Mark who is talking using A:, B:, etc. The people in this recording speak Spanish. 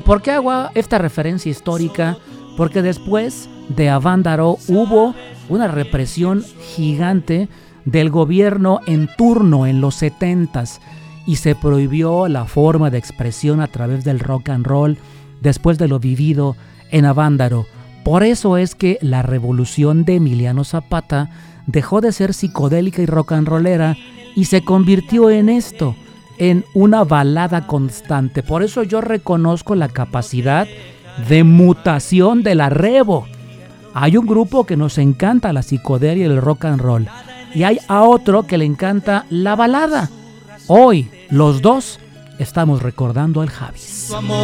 A: por qué hago esta referencia histórica? Porque después de Avándaro hubo una represión gigante del gobierno en turno en los 70s y se prohibió la forma de expresión a través del rock and roll después de lo vivido en Avándaro. Por eso es que la revolución de Emiliano Zapata dejó de ser psicodélica y rock and rollera y se convirtió en esto, en una balada constante. Por eso yo reconozco la capacidad de mutación de la Revo. Hay un grupo que nos encanta la psicodelia y el rock and roll, y hay a otro que le encanta la balada. Hoy, los dos estamos recordando al Javis.